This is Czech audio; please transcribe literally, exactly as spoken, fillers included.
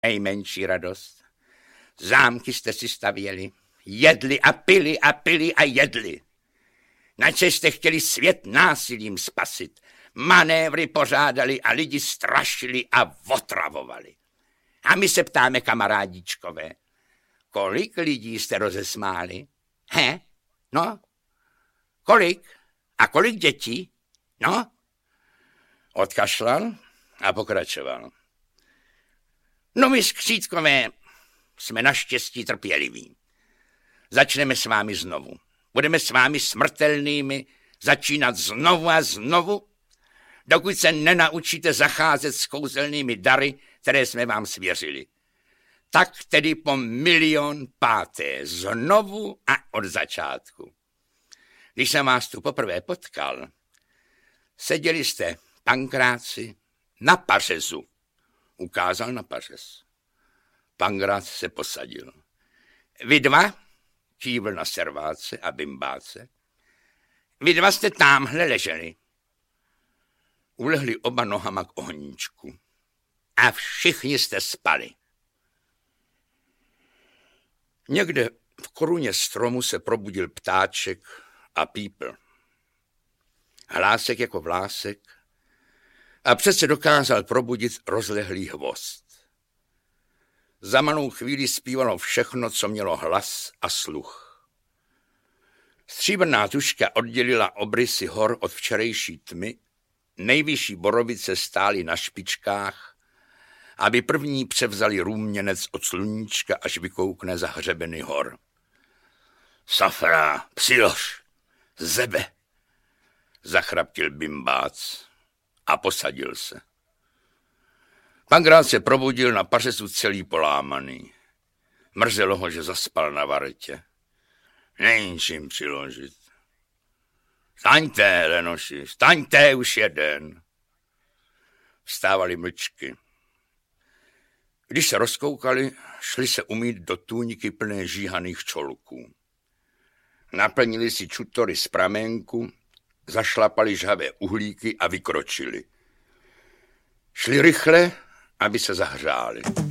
nejmenší radost. Zámky jste si stavěli, jedli a pili a pili a jedli. Načež jste chtěli svět násilím spasit. Manévry pořádali a lidi strašili a otravovali. A my se ptáme, kamarádičkové, kolik lidí jste rozesmáli? He? No? Kolik? A kolik dětí? No? Odkašlal a pokračoval. No my skřítkové jsme naštěstí trpěliví. Začneme s vámi znovu. Budeme s vámi smrtelnými začínat znovu a znovu, dokud se nenaučíte zacházet s kouzelnými dary, které jsme vám svěřili. Tak tedy po milion páté, znovu a od začátku. Když jsem vás tu poprvé potkal, seděli jste, Pankráci, na pařezu. Ukázal na pařez. Pankrác se posadil. Vy dva, kývl na serváce a bimbáce, vy dva jste támhle leželi. Ulehli oba nohama k ohníčku. A všichni jste spali. Někde v koruně stromu se probudil ptáček a pípl. Hlásek jako vlásek a přece dokázal probudit rozlehlý hvozd. Za malou chvíli zpívalo všechno, co mělo hlas a sluch. Stříbrná tužka oddělila obrysy hor od včerejší tmy, nejvyšší borovice stály na špičkách, aby první převzali růměnec od sluníčka, až vykoukne za hřebeny hor. Safra, přilož, zebe, zachraptil bimbác a posadil se. Pankrác se probudil na pařezu celý polámaný. Mrzelo ho, že zaspal na vartě. Není čím přiložit. Staňte, Lenoši, staňte, už jeden. Vstávali mlčky. Když se rozkoukali, šli se umýt do tůňky plné žíhaných čolků. Naplnili si čutory z pramenku, zašlapali žhavé uhlíky a vykročili. Šli rychle, aby se zahřáli.